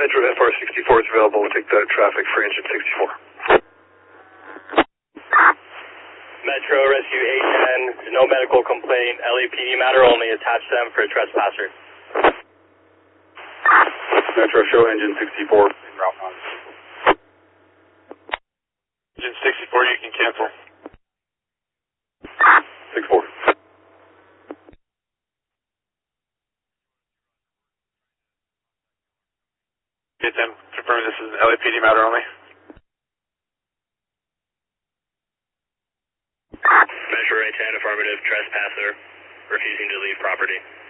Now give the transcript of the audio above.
Metro FR64 is available. We'll take the traffic for engine 64. Metro Rescue 810, no medical complaint, LAPD matter only, attach them for a trespasser. Metro show engine 64 en route 9. Engine 64, you can cancel. 64. Okay, 10, confirm this is an LAPD matter only. Metro 810, affirmative, trespasser, refusing to leave property.